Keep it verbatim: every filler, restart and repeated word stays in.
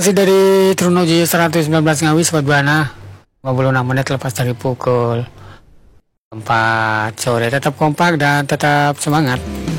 Masih dari Trunojoyo seratus sembilan belas Ngawi, Sobat Buana. lima puluh enam menit lepas dari pukul empat sore. Tetap kompak dan tetap semangat.